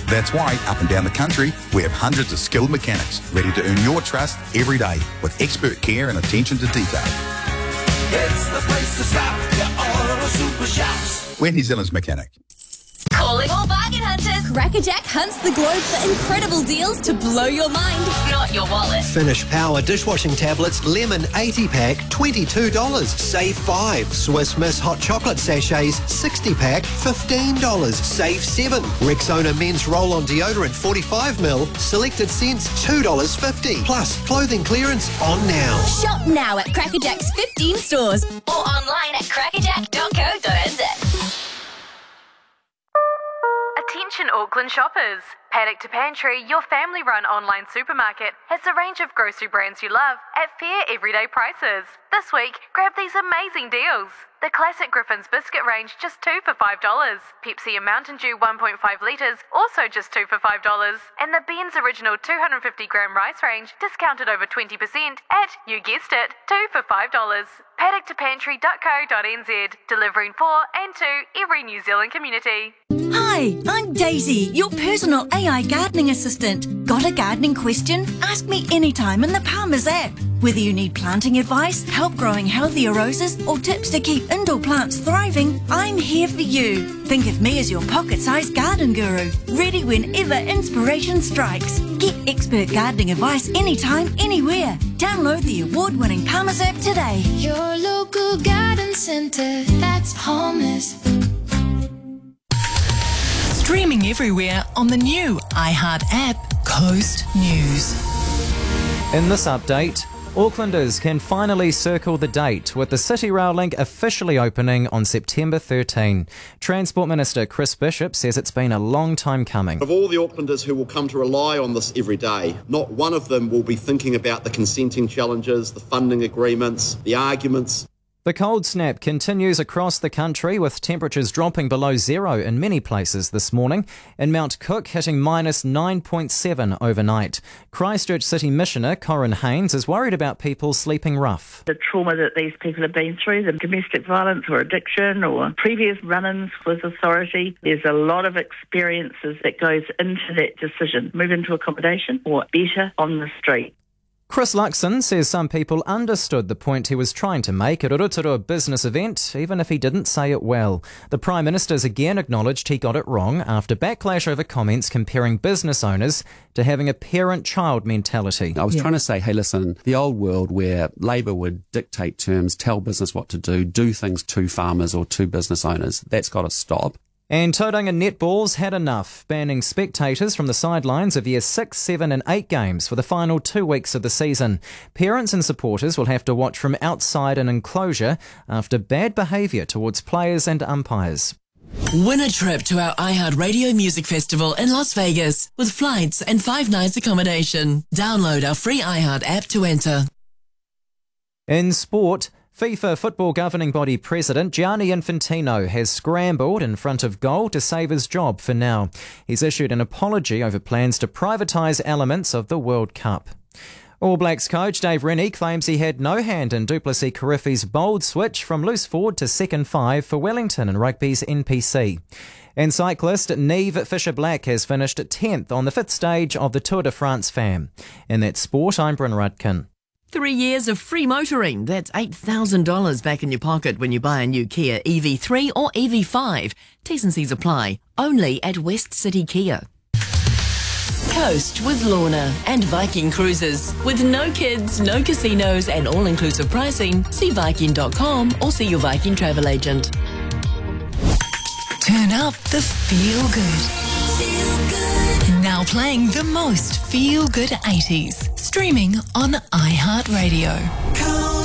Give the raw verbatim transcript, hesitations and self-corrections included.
That's why, up and down the country, we have hundreds of skilled mechanics ready to earn your trust every day with expert care and attention to detail. It's the place to stop. Your auto super shops. We're New Zealand's mechanic. Calling all bargain hunters. Crackerjack hunts the globe for incredible deals to blow your mind, not your wallet. Finish Power dishwashing tablets, lemon eighty pack, twenty-two dollars. Save five. Swiss Miss hot chocolate sachets, sixty pack, fifteen dollars. Save seven. Rexona men's roll-on deodorant, forty-five milliliters, selected scents, two dollars fifty. Plus, clothing clearance on now. Shop now at Crackerjack's fifteen stores or online at crackerjack dot co dot n z. Attention Auckland shoppers. Paddock to Pantry, your family-run online supermarket, has a range of grocery brands you love at fair everyday prices. This week, grab these amazing deals. The classic Griffin's biscuit range, just two for five dollars. Pepsi and Mountain Dew one point five litres, also just two for five dollars. And the Ben's Original two hundred fifty gram rice range, discounted over twenty percent at, you guessed it, two for five dollars. paddock to pantry dot co dot n z, delivering for and to every New Zealand community. Hi, I'm Daisy, your personal A I gardening assistant. Got a gardening question? Ask me anytime in the Palmer's app. Whether you need planting advice, help growing healthier roses, or tips to keep indoor plants thriving, I'm here for you. Think of me as your pocket-sized garden guru, ready whenever inspiration strikes. Get expert gardening advice anytime, anywhere. Download the award-winning Palmer's app today. Your local garden centre, that's Palmer's. Streaming everywhere on the new iHeart app, Coast News. In this update, Aucklanders can finally circle the date with the City Rail link officially opening on September thirteenth. Transport Minister Chris Bishop says it's been a long time coming. Of all the Aucklanders who will come to rely on this every day, not one of them will be thinking about the consenting challenges, the funding agreements, the arguments. The cold snap continues across the country with temperatures dropping below zero in many places this morning, and Mount Cook hitting minus nine point seven overnight. Christchurch City Missioner Corin Haynes is worried about people sleeping rough. The trauma that these people have been through, the domestic violence or addiction or previous run-ins with authority, there's a lot of experiences that goes into that decision. Move into accommodation or better on the street. Chris Luxon says some people understood the point he was trying to make at Uruturu business event, even if he didn't say it well. The Prime Minister's again acknowledged he got it wrong after backlash over comments comparing business owners to having a parent-child mentality. I was yeah. trying to say, hey, listen, the old world where Labour would dictate terms, tell business what to do, do things to farmers or to business owners, that's got to stop. And Tauranga Netball's had enough, banning spectators from the sidelines of year six, seven and eight games for the final two weeks of the season. Parents and supporters will have to watch from outside an enclosure after bad behaviour towards players and umpires. Win a trip to our iHeart Radio Music Festival in Las Vegas with flights and five nights accommodation. Download our free iHeart app to enter. In sport, FIFA football governing body president Gianni Infantino has scrambled in front of goal to save his job for now. He's issued an apology over plans to privatise elements of the World Cup. All Blacks coach Dave Rennie claims he had no hand in Duplessis Kirifi's bold switch from loose forward to second five for Wellington in rugby's N P C. And cyclist Niamh Fisher-Black has finished tenth on the fifth stage of the Tour de France Fam. In that sport, I'm Bryn Rudkin. Three years of free motoring. That's eight thousand dollars back in your pocket when you buy a new Kia E V three or E V five. T's and C's apply. Only at West City Kia. Coast with Lorna and Viking Cruises. With no kids, no casinos and all-inclusive pricing, see Viking dot com or see your Viking travel agent. Turn up the feel good. Feel good. Now playing the most feel good eighties. Streaming on iHeart Radio.